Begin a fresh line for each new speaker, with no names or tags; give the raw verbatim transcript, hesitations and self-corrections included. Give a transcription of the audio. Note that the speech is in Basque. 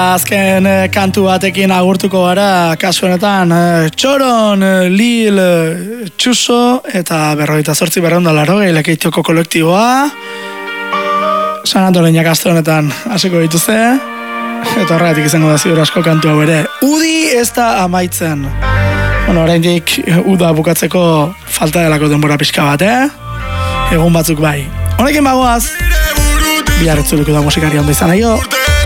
Azken eh, kantu batekin agurtuko gara, kasu honetan eh, Txoron, eh, Lil, eh, Txuso eta berrogeita zortzi berreunda larrogei Lekeitioko kolektiboa. San Antoleinak aste honetan hasiko dituzte, eta horregatik izango da ziur asko kantu hau ere. Udi ez da amaitzen. Bueno, oraindik uda bukatzeko falta delako denbora pixka bat, eh? Egun batzuk bai. Honekin bagoaz, biharretzuliko da musikari ondo izan aio.